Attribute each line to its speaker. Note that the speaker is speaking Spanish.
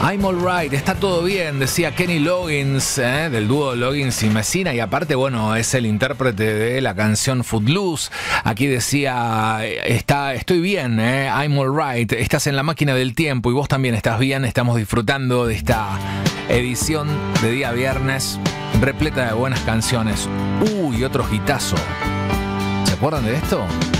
Speaker 1: I'm alright, está todo bien, decía Kenny Loggins, del dúo Loggins y Messina, y aparte, bueno, es el intérprete de la canción Footloose. Aquí decía, estoy bien, I'm alright, estás en la máquina del tiempo y vos también estás bien. Estamos disfrutando de esta edición de día viernes, repleta de buenas canciones. Uy, otro hitazo. ¿Se acuerdan de esto?